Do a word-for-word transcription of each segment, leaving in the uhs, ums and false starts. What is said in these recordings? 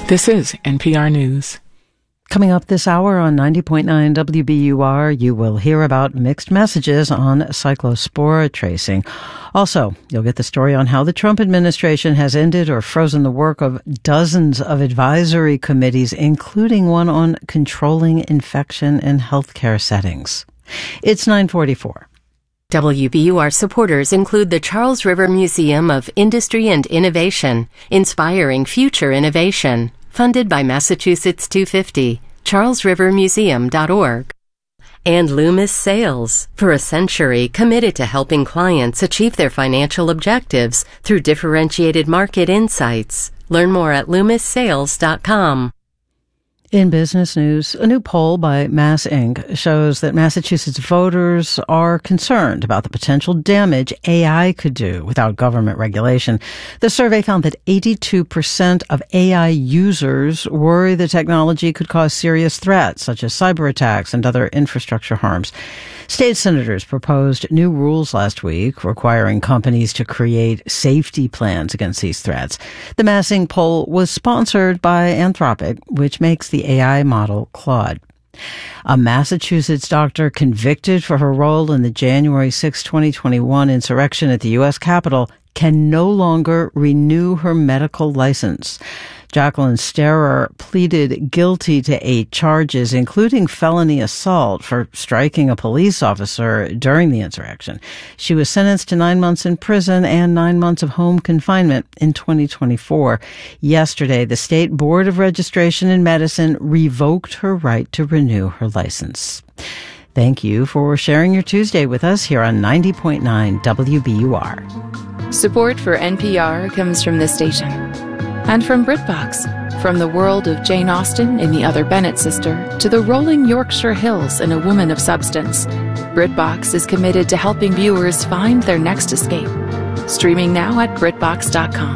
This is N P R News. Coming up this hour on ninety point nine W B U R, you will hear about mixed messages on cyclospora tracing. Also, you'll get the story on how the Trump administration has ended or frozen the work of dozens of advisory committees, including one on controlling infection in healthcare settings. It's nine forty-four. W B U R supporters include the Charles River Museum of Industry and Innovation, inspiring future innovation, funded by Massachusetts two fifty, charles river museum dot org. And Loomis Sales, for a century committed to helping clients achieve their financial objectives through differentiated market insights. Learn more at loomis sales dot com. In business news, a new poll by Mass Incorporated shows that Massachusetts voters are concerned about the potential damage A I could do without government regulation. The survey found that eighty-two percent of A I users worry the technology could cause serious threats, such as cyber attacks and other infrastructure harms. State senators proposed new rules last week requiring companies to create safety plans against these threats. The Mass Incorporated poll was sponsored by Anthropic, which makes the A I model Claude. A Massachusetts doctor convicted for her role in the January sixth, twenty twenty-one insurrection at the U S Capitol can no longer renew her medical license. Jacqueline Sterer pleaded guilty to eight charges, including felony assault for striking a police officer during the insurrection. She was sentenced to nine months in prison and nine months of home confinement in twenty twenty-four. Yesterday, the State Board of Registration in Medicine revoked her right to renew her license. Thank you for sharing your Tuesday with us here on ninety point nine W B U R. Support for N P R comes from this station and from BritBox. From the world of Jane Austen in The Other Bennet Sister to the rolling Yorkshire Hills in A Woman of Substance, BritBox is committed to helping viewers find their next escape. Streaming now at brit box dot com.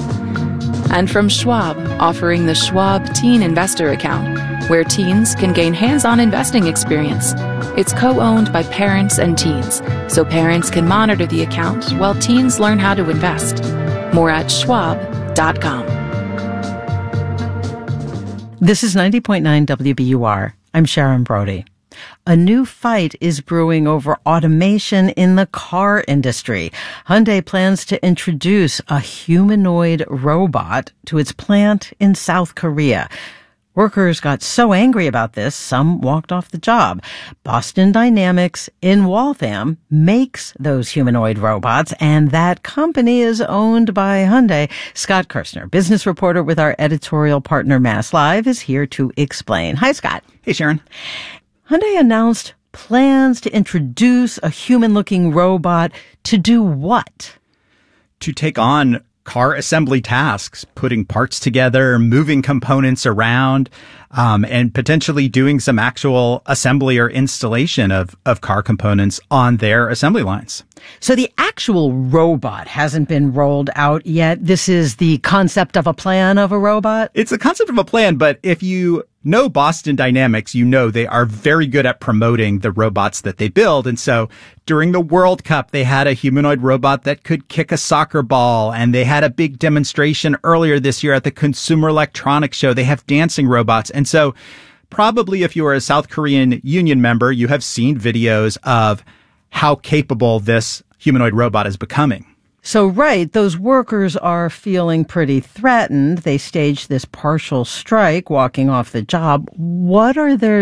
And from Schwab, offering the Schwab Teen Investor Account, where teens can gain hands-on investing experience. It's co-owned by parents and teens, so parents can monitor the account while teens learn how to invest. More at schwab dot com. This is ninety point nine W B U R. I'm Sharon Brody. A new fight is brewing over automation in the car industry. Hyundai plans to introduce a humanoid robot to its plant in South Korea. Workers got so angry about this, some walked off the job. Boston Dynamics in Waltham makes those humanoid robots, and that company is owned by Hyundai. Scott Kirstner, business reporter with our editorial partner Mass Live, is here to explain. Hi, Scott. Hey, Sharon. Hyundai announced plans to introduce a human-looking robot to do what? To take on car assembly tasks, putting parts together, moving components around, um, and potentially doing some actual assembly or installation of, of car components on their assembly lines. So the actual robot hasn't been rolled out yet. This is the concept of a plan of a robot? It's the concept of a plan, but if you know Boston Dynamics, you know they are very good at promoting the robots that they build. And so during the World Cup, they had a humanoid robot that could kick a soccer ball. And they had a big demonstration earlier this year at the Consumer Electronics Show. They have dancing robots. And so probably if you are a South Korean union member, you have seen videos of how capable this humanoid robot is becoming. So, right, those workers are feeling pretty threatened. They staged this partial strike, walking off the job. What are their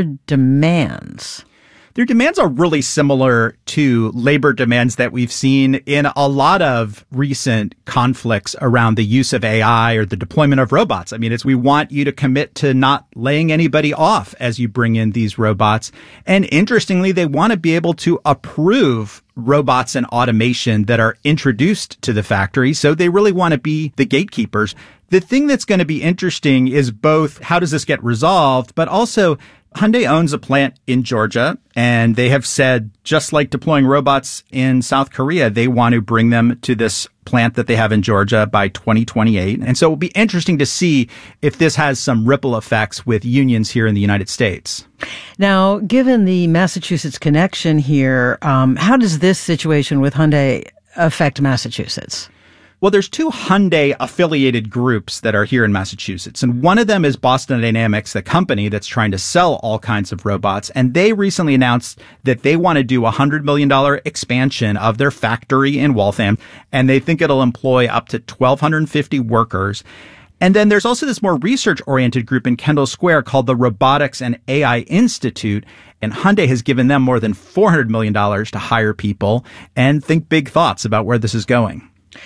demands? Their demands are really similar to labor demands that we've seen in a lot of recent conflicts around the use of A I or the deployment of robots. I mean, it's we want you to commit to not laying anybody off as you bring in these robots. And interestingly, they want to be able to approve robots and automation that are introduced to the factory. So they really want to be the gatekeepers. The thing that's going to be interesting is both how does this get resolved, but also Hyundai owns a plant in Georgia, and they have said, just like deploying robots in South Korea, they want to bring them to this plant that they have in Georgia by twenty twenty-eight. And so it will be interesting to see if this has some ripple effects with unions here in the United States. Now, given the Massachusetts connection here, um, how does this situation with Hyundai affect Massachusetts? Well, there's two Hyundai affiliated groups that are here in Massachusetts. And one of them is Boston Dynamics, the company that's trying to sell all kinds of robots. And they recently announced that they want to do a one hundred million dollars expansion of their factory in Waltham. And they think it'll employ up to one thousand two hundred fifty workers. And then there's also this more research-oriented group in Kendall Square called the Robotics and A I Institute. And Hyundai has given them more than four hundred million dollars to hire people and think big thoughts about where this is going.